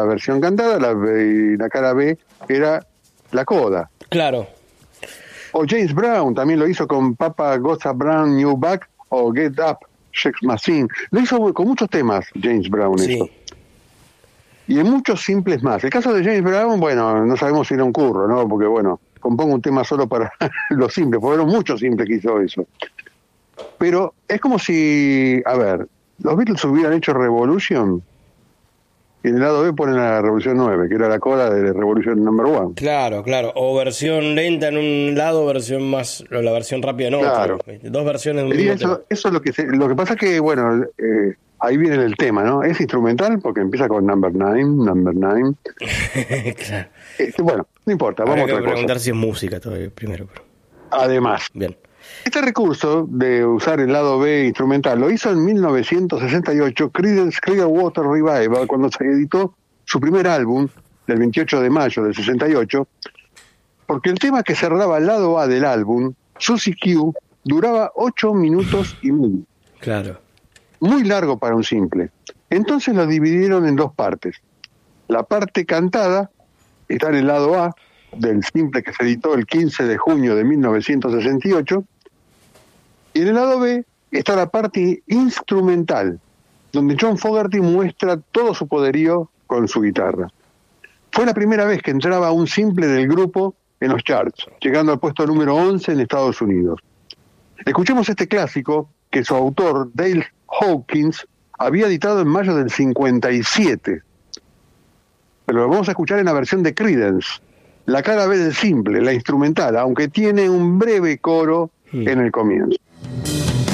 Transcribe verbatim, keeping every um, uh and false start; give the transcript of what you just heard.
la versión cantada, la, y la cara B era la coda. Claro. O James Brown también lo hizo con Papa Got a Brand New Bag o Get Up, Sex Machine. Lo hizo con muchos temas James Brown, Sí. eso. Y en muchos simples más. El caso de James Brown, bueno, no sabemos si era un curro, ¿no? Porque, bueno, compongo un tema solo para los simples, porque fueron muchos simples que hizo eso. Pero es como si, a ver, los Beatles hubieran hecho Revolution y en el lado B ponen a la Revolución nueve, que era la cola de Revolution Number One. Claro, claro. O versión lenta en un lado, versión más, o la versión rápida en otro. Claro. Dos versiones de un Sería mismo tema. eso, eso es lo que se, lo que pasa que, bueno, eh, ahí viene el tema, ¿no? Es instrumental porque empieza con Number Nine, Number Nine. Claro. Este, bueno, no importa, vamos Habrá a que otra cosa. preguntar si es música todavía primero. Pero... Además, Bien. este recurso de usar el lado B instrumental lo hizo en mil novecientos sesenta y ocho Creedence Clearwater Revival, cuando se editó su primer álbum, del veintiocho de mayo del sesenta y ocho, porque el tema que cerraba el lado A del álbum, Susie Q, duraba ocho minutos y medio. Claro. Muy largo para un simple. Entonces lo dividieron en dos partes. La parte cantada está en el lado A del simple que se editó el quince de junio de mil novecientos sesenta y ocho, y en el lado B está la parte instrumental, donde John Fogerty muestra todo su poderío con su guitarra. Fue la primera vez que entraba un simple del grupo en los charts, llegando al puesto número once en Estados Unidos. Escuchemos este clásico que su autor, Dale Hawkins, había editado en mayo del cincuenta y siete. Pero lo vamos a escuchar en la versión de Creedence, la cara B del simple, la instrumental, aunque tiene un breve coro Hmm. en el comienzo.